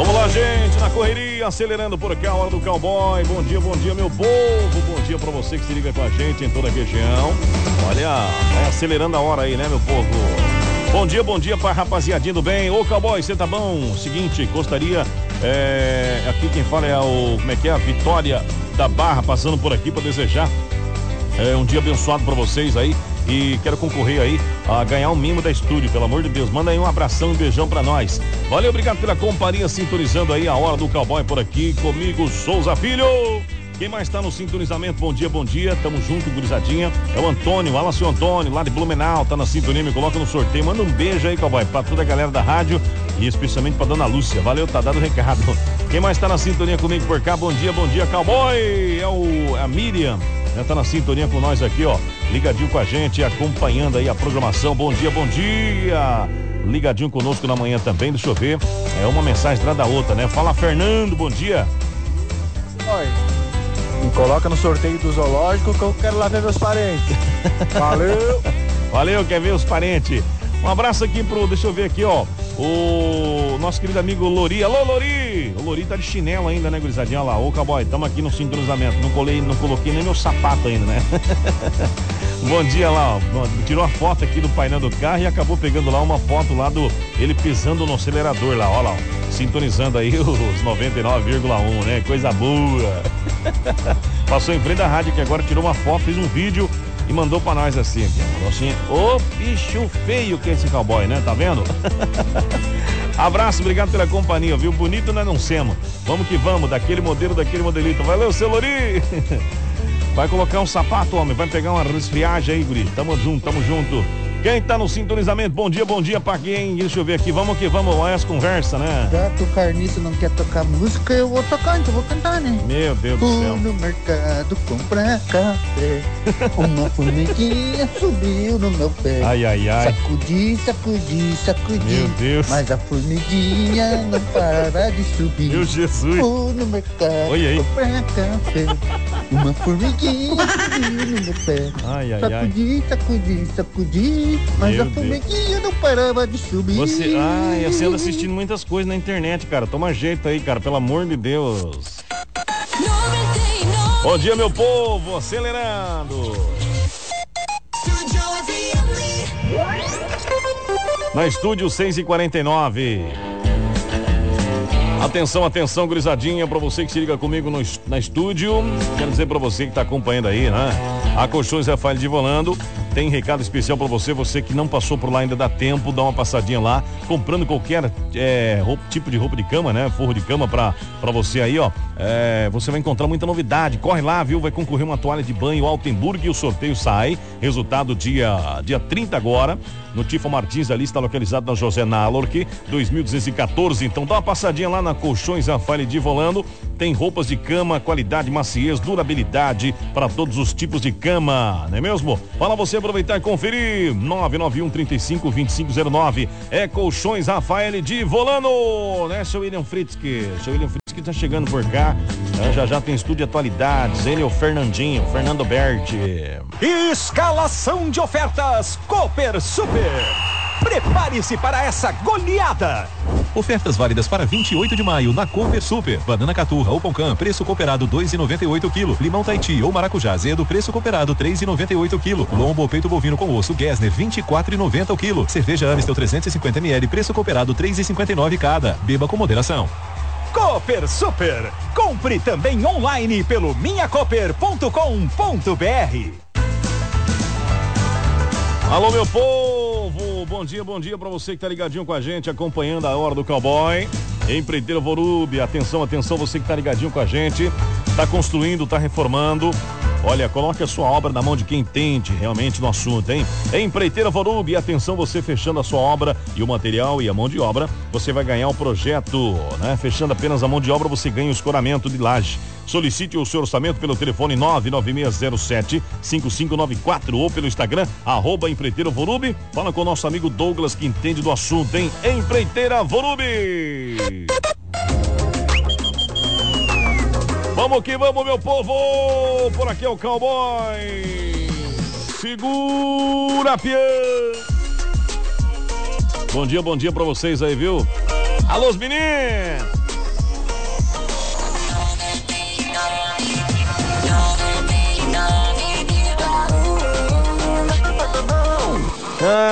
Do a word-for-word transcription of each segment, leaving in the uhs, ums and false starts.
Vamos lá, gente, na correria, acelerando por aqui a hora do cowboy. Bom dia, bom dia, meu povo. Bom dia pra você que se liga com a gente em toda a região. Olha, vai acelerando a hora aí, né, meu povo? Bom dia, bom dia pra rapaziadinha do bem. Ô, cowboy, você tá bom? Seguinte, gostaria, é, aqui quem fala é o, como é que é? A Vitória da Barra, passando por aqui pra desejar é, um dia abençoado pra vocês aí. E quero concorrer aí a ganhar um mimo da estúdio, pelo amor de Deus. Manda aí um abração, um beijão pra nós. Valeu, obrigado pela companhia, sintonizando aí a hora do cowboy por aqui comigo, Souza Filho. Quem mais tá no sintonizamento? Bom dia, bom dia. Tamo junto, gurizadinha. É o Antônio, Alan seu Antônio, lá de Blumenau, tá na sintonia, me coloca no sorteio. Manda um beijo aí, cowboy, pra toda a galera da rádio e especialmente pra dona Lúcia. Valeu, tá dado o recado. Quem mais tá na sintonia comigo por cá? Bom dia, bom dia, cowboy. É o, a Miriam. Já tá na sintonia com nós aqui, ó, ligadinho com a gente, acompanhando aí a programação. Bom dia, bom dia, ligadinho conosco na manhã também. Deixa eu ver, é uma mensagem atrás da outra, né? Fala, Fernando, bom dia. Oi, me coloca no sorteio do zoológico que eu quero lá ver meus parentes. Valeu. Valeu, quer ver os parentes. Um abraço aqui pro, deixa eu ver aqui, ó, o nosso querido amigo Lori. Alô, Lori! O Lori tá de chinelo ainda, né, gurizadinha? Olha lá, ô, cowboy, tamo aqui no sintonizamento. Não colei, não coloquei nem meu sapato ainda, né? Bom dia lá, ó. Tirou a foto aqui do painel do carro e acabou pegando lá uma foto lá do, ele pisando no acelerador lá, ó lá, ó. Sintonizando aí os noventa e nove vírgula um, né? Coisa boa. Passou em frente da rádio que agora tirou uma foto, fez um vídeo e mandou pra nós assim, aqui, falou assim, ô bicho feio que é esse cowboy, né? Tá vendo? Abraço, obrigado pela companhia, viu? Bonito nós não semos. Vamos que vamos, daquele modelo, daquele modelito. Valeu, seu Lori! Vai colocar um sapato, homem, vai pegar uma resfriagem aí, guri. Tamo junto, tamo junto. Quem tá no sintonizamento, bom dia, bom dia pra quem? Deixa eu ver aqui, vamos que vamos, olha as conversas, né? Já que o carniça não quer tocar música, eu vou tocar, então eu vou cantar, né? Meu Deus do céu. Fui no mercado comprar café, uma formiguinha subiu no meu pé. Ai, ai, ai. Sacudi, sacudi, sacudi. Meu Deus. Mas a formiguinha não para de subir. Meu Jesus. Fui no mercado Oi, aí. comprar café, uma formiguinha subiu no meu pé. Ai, ai, sacudi, ai. sacudi, sacudi. Mas Meu a formiguinha não parava de subir. Você, ai, você anda assistindo muitas coisas na internet, cara. Toma jeito aí, cara, pelo amor de Deus. Bom dia, meu povo, acelerando. Na estúdio seis e quarenta e nove. Atenção, atenção, gurizadinha, pra você que se liga comigo no, na estúdio. Quero dizer pra você que tá acompanhando aí, né? A Colchões Rafael de Volando tem recado especial pra você, você que não passou por lá ainda dá tempo, dá uma passadinha lá, comprando qualquer é, roupa, tipo de roupa de cama, né? Forro de cama pra, pra você aí, ó. É, você vai encontrar muita novidade, corre lá, viu? Vai concorrer uma toalha de banho Altenburg e o sorteio sai, resultado dia, dia trinta agora, no Tifa Martins, ali está localizado na José Nalorque, dois mil duzentos e quatorze, então dá uma passadinha lá na Colchões Rafael de Volando, tem roupas de cama, qualidade, maciez, durabilidade para todos os tipos de cama, não é mesmo? Fala você aproveitar e conferir, nove nove um, trinta e cinco, vinte e cinco zero nove, é Colchões Rafael de Volando, né, seu William Fritzke, seu William Fritzke tá chegando por cá, já já tem estúdio de atualidades, ele é o Fernandinho, Fernando Berti. Escalação de ofertas Cooper Super. Prepare-se para essa goleada. Ofertas válidas para vinte e oito de maio na Cooper Super. Banana caturra ou pão-can, preço cooperado dois e noventa e oito quilo. Limão Tahiti ou maracujá azedo, preço cooperado três e noventa e oito quilo. Lombo ou peito bovino com osso Gessner, vinte e quatro e noventa o quilo. Cerveja Amstel trezentos e cinquenta mililitros, preço cooperado três e cinquenta e nove cada. Beba com moderação. Cooper Super. Compre também online pelo minha cooper ponto com ponto br. Alô, meu povo, bom dia, bom dia pra você que tá ligadinho com a gente, acompanhando a Hora do Cowboy. Empreiteiro Vorube, atenção, atenção, você que tá ligadinho com a gente, tá construindo, tá reformando. Olha, coloque a sua obra na mão de quem entende realmente no assunto, hein? Empreiteira Vorube, atenção, você fechando a sua obra e o material e a mão de obra, você vai ganhar o projeto, né? Fechando apenas a mão de obra, você ganha o escoramento de laje. Solicite o seu orçamento pelo telefone nove nove seis zero sete, cinco cinco nove quatro ou pelo Instagram, arroba Empreiteira Vorube. Fala com o nosso amigo Douglas que entende do assunto, hein? Empreiteira Vorube. Vamos que vamos, meu povo! Por aqui é o cowboy. Segura, pião! Bom dia, bom dia pra vocês aí, viu? Alô, meninos!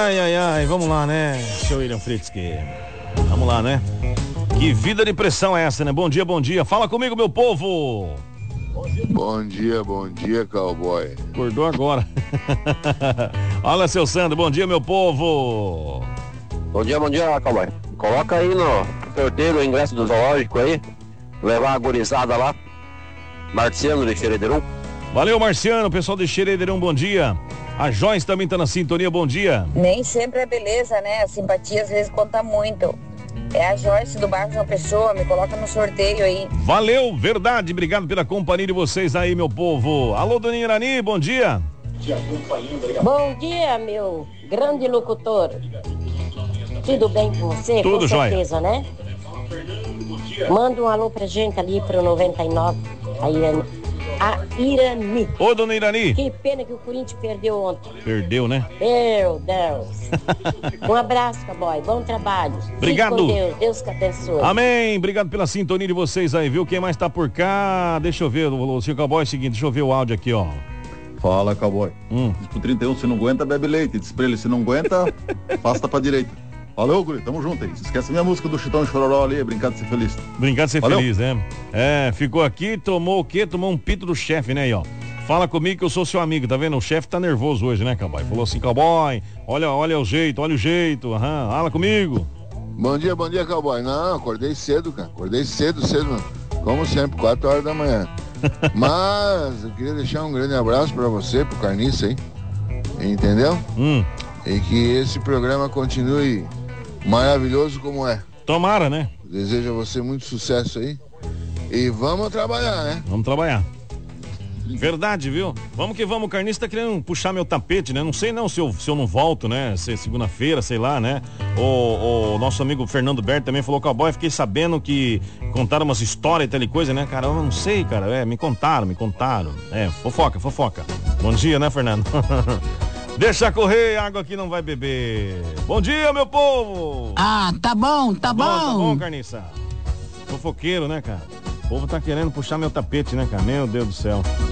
Ai, ai, ai, vamos lá, né, seu William Fritzky. Vamos lá, né? Que vida de pressão é essa, né? Bom dia, bom dia. Fala comigo, meu povo. Bom dia, bom dia, cowboy. Acordou agora. Olha, seu Sandro, bom dia, meu povo. Bom dia, bom dia, cowboy. Coloca aí no sorteio o ingresso do zoológico aí. Levar a gurizada lá. Marciano de Xerederum. Valeu, Marciano, pessoal de Xerederum, bom dia. A Joyce também tá na sintonia, bom dia. Nem sempre é beleza, né? A simpatia às vezes conta muito. É a Joyce do bairro João Pessoa, me coloca no sorteio aí. Valeu, verdade, obrigado pela companhia de vocês aí, meu povo. Alô, Dona Irani, bom dia. Bom dia, meu grande locutor. Tudo bem com você? Tudo com jóia. certeza, né? Manda um alô pra gente ali pro noventa e nove, a Irani. A Irani. Ô, Dona Irani. Que pena que o Corinthians perdeu ontem. Perdeu, né? Meu Deus. Um abraço, cowboy. Bom trabalho. Obrigado. Fique com Deus. Deus que abençoe. Amém. Obrigado pela sintonia de vocês aí, viu? Quem mais tá por cá? Deixa eu ver, o seu cowboy é o seguinte, deixa eu ver o áudio aqui, ó. Fala, cowboy. Hum. Diz pro trinta e um, se não aguenta, bebe leite. Diz pra ele, se não aguenta, afasta pra direita. Valeu, guri, tamo junto aí. Se esquece minha música do Chitão e Chororó ali, brincar de ser feliz. Brincar de ser Valeu. feliz, né? É, ficou aqui, tomou o quê? Tomou um pito do chefe, né, aí, ó. Fala comigo que eu sou seu amigo, tá vendo? O chefe tá nervoso hoje, né, cowboy? Falou assim, cowboy, olha, olha o jeito, olha o jeito, aham, fala comigo. Bom dia, bom dia, cowboy. Não, acordei cedo, cara. Acordei cedo, cedo, mano. Como sempre, quatro horas da manhã. Mas eu queria deixar um grande abraço pra você, pro Carniça aí. Entendeu? Hum. E que esse programa continue maravilhoso como é. Tomara, né? Desejo a você muito sucesso aí. E vamos trabalhar, né? Vamos trabalhar. Verdade, viu? Vamos que vamos, o Carniça tá querendo puxar meu tapete, né? Não sei não se eu, se eu não volto, né? Se segunda-feira, sei lá, né? O, o nosso amigo Fernando Berto também falou, cowboy, fiquei sabendo que contaram umas histórias e tal coisa, né? Cara, eu não sei, cara. É, me contaram, me contaram. É, fofoca, fofoca. Bom dia, né, Fernando? Deixa correr, água aqui não vai beber. Bom dia, meu povo! Ah, tá bom, tá, Tá bom. bom, tá bom, Carniça. Fofoqueiro, né, cara? O povo tá querendo puxar meu tapete, né, cara? Meu Deus do céu.